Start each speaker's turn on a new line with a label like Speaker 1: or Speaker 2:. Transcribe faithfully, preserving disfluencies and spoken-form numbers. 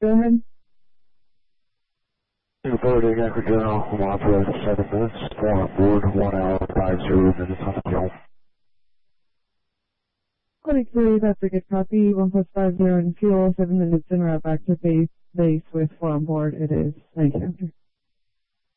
Speaker 1: Go ahead.
Speaker 2: Reporting Echo Journal, I'm on for seven minutes, four on board, one hour, five zero minutes on the kill.
Speaker 1: Clinic three, that's a good copy. One plus five zero in fuel, seven minutes en route back to base, base with four on board. It is ninety after.